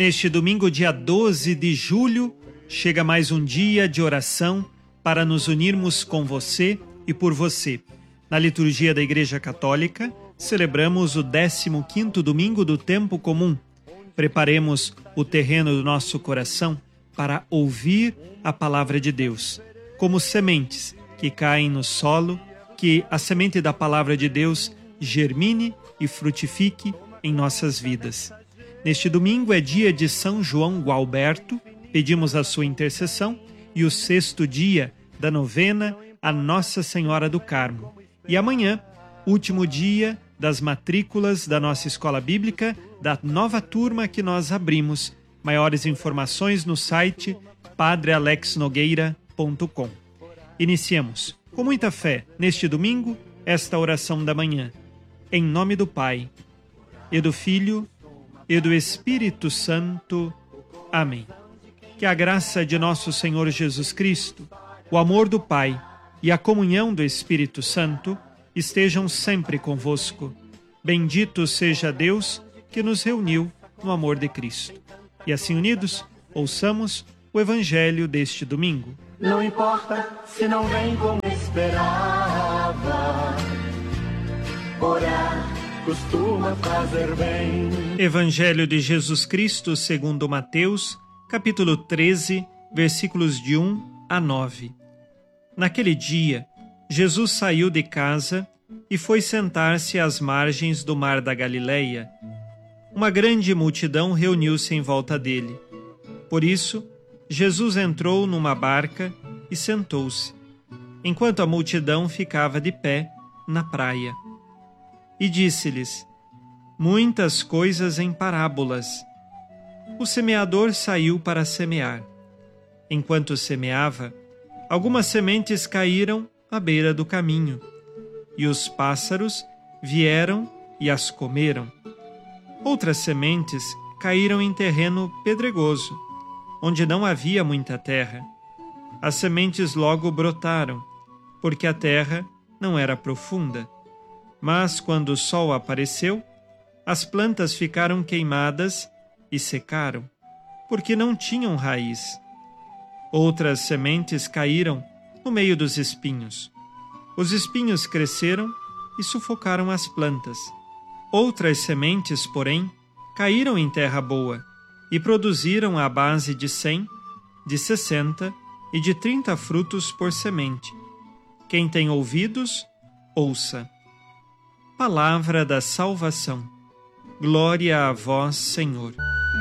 Neste domingo, dia 12 de julho, chega mais um dia de oração para nos unirmos com você e por você. Na liturgia da Igreja Católica, celebramos o 15º domingo do tempo comum. Preparemos o terreno do nosso coração para ouvir a palavra de Deus. Como sementes que caem no solo, que a semente da palavra de Deus germine e frutifique em nossas vidas. Neste domingo é dia de São João Gualberto, pedimos a sua intercessão, e o 6º dia da novena a Nossa Senhora do Carmo. E amanhã, último dia das matrículas da nossa escola bíblica, da nova turma que nós abrimos. Maiores informações no site padrealexnogueira.com. Iniciemos com muita fé neste domingo esta oração da manhã. Em nome do Pai, e do Filho, e do Espírito Santo. Amém. Que a graça de nosso Senhor Jesus Cristo, o amor do Pai e a comunhão do Espírito Santo estejam sempre convosco. Bendito seja Deus que nos reuniu no amor de Cristo. E assim unidos, ouçamos o Evangelho deste domingo. Não importa se não vem como esperava, orar costuma fazer bem. Evangelho de Jesus Cristo segundo Mateus, capítulo 13, versículos de 1 a 9. Naquele dia, Jesus saiu de casa e foi sentar-se às margens do mar da Galileia. Uma grande multidão reuniu-se em volta dele. Por isso, Jesus entrou numa barca e sentou-se, enquanto a multidão ficava de pé na praia. E disse-lhes muitas coisas em parábolas. O semeador saiu para semear. Enquanto semeava, algumas sementes caíram à beira do caminho, e os pássaros vieram e as comeram. Outras sementes caíram em terreno pedregoso, onde não havia muita terra. As sementes logo brotaram, porque a terra não era profunda. Mas quando o sol apareceu, as plantas ficaram queimadas e secaram, porque não tinham raiz. Outras sementes caíram no meio dos espinhos. Os espinhos cresceram e sufocaram as plantas. Outras sementes, porém, caíram em terra boa e produziram à base de 100, de 60 e de 30 frutos por semente. Quem tem ouvidos, ouça. Palavra da salvação. Glória a vós, Senhor.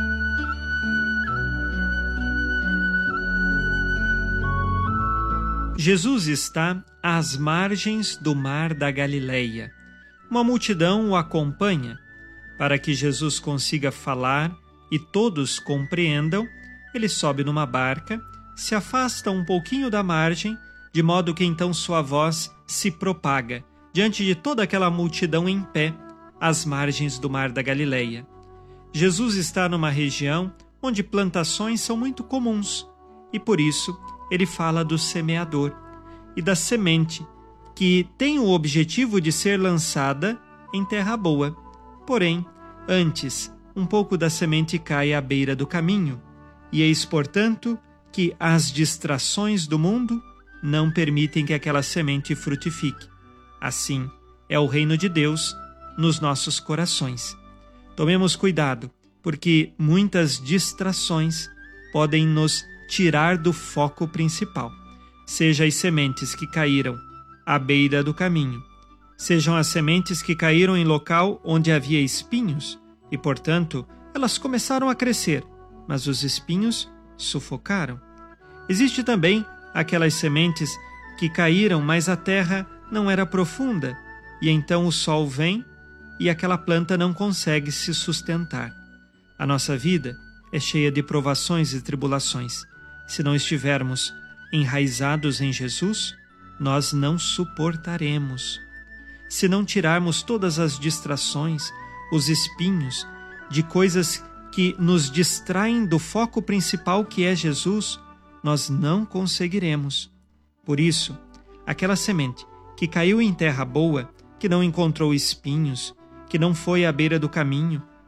Jesus está às margens do mar da Galileia. Uma multidão o acompanha. Para que Jesus consiga falar e todos compreendam, ele sobe numa barca, se afasta um pouquinho da margem, de modo que então sua voz se propaga diante de toda aquela multidão em pé, às margens do mar da Galileia. Jesus está numa região onde plantações são muito comuns, e por isso ele fala do semeador e da semente, que tem o objetivo de ser lançada em terra boa. Porém, antes, um pouco da semente cai à beira do caminho, e eis, portanto, que as distrações do mundo não permitem que aquela semente frutifique. Assim é o reino de Deus nos nossos corações. Tomemos cuidado, porque muitas distrações podem nos tirar do foco principal. Seja as sementes que caíram à beira do caminho, sejam as sementes que caíram em local onde havia espinhos, e, portanto, elas começaram a crescer, mas os espinhos sufocaram. Existe também aquelas sementes que caíram, mas a terra não era profunda, e então o sol vem e aquela planta não consegue se sustentar. A nossa vida é cheia de provações e tribulações. Se não estivermos enraizados em Jesus, nós não suportaremos. Se não tirarmos todas as distrações, os espinhos, de coisas que nos distraem do foco principal que é Jesus, nós não conseguiremos. Por isso, aquela semente que caiu em terra boa, que não encontrou espinhos, que não foi à beira do caminho,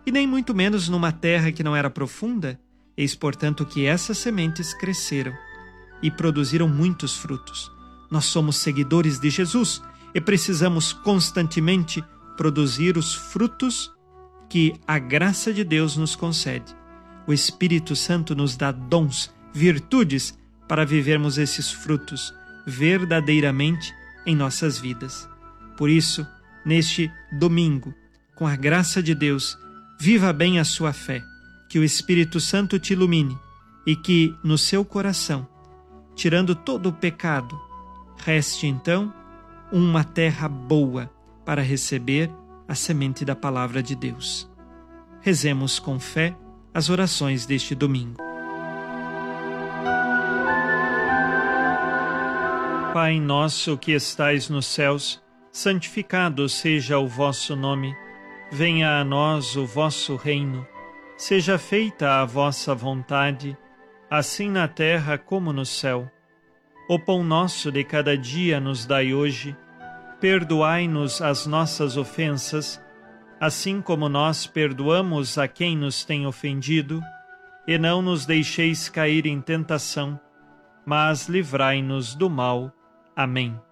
e nem muito menos numa terra que não era profunda. Eis, portanto, que essas sementes cresceram e produziram muitos frutos. Nós somos seguidores de Jesus e precisamos constantemente produzir os frutos que a graça de Deus nos concede. O Espírito Santo nos dá dons, virtudes para vivermos esses frutos verdadeiramente em nossas vidas. Por isso, neste domingo, com a graça de Deus, viva bem a sua fé, que o Espírito Santo te ilumine e que no seu coração, tirando todo o pecado, reste então uma terra boa para receber a semente da palavra de Deus. Rezemos com fé as orações deste domingo. Pai nosso que estais nos céus, santificado seja o vosso nome. Venha a nós o vosso reino. Seja feita a vossa vontade, assim na terra como no céu. O pão nosso de cada dia nos dai hoje. Perdoai-nos as nossas ofensas, assim como nós perdoamos a quem nos tem ofendido. E não nos deixeis cair em tentação, mas livrai-nos do mal. Amém.